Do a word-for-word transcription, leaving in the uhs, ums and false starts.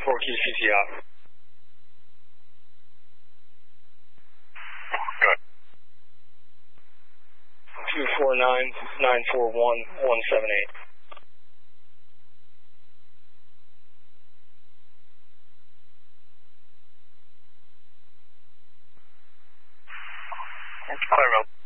four, keep C T out. Good. two four nine, nine four one, one seven eight. Clear, Bill.